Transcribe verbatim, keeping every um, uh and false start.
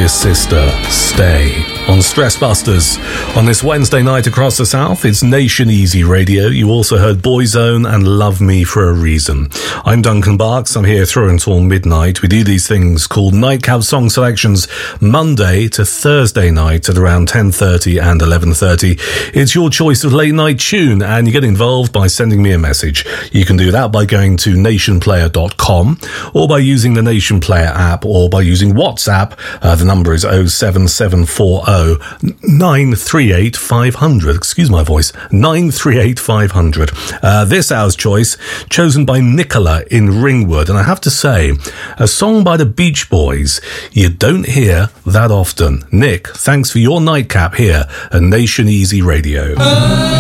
Sister, Stay on Stress Busters. On this Wednesday night across the South, it's Nation Easy Radio. You also heard Boyzone and Love Me for a Reason. I'm Duncan Barks. I'm here through until midnight. We do these things called Nightcap Song Selections Monday to Thursday night at around ten thirty and eleven thirty. It's your choice of late night tune, and you get involved by sending me a message. You can do that by going to nation player dot com or by using the Nation Player app or by using WhatsApp. Uh, the number is oh seven seven four oh nine three eight five hundred. Excuse my voice. nine three eight five hundred. Uh, this hour's choice, chosen by Nicola in Ringwood. And I have to say, a song by the Beach Boys you don't hear that often. Nick, thanks for your nightcap here at Nation Easy Radio.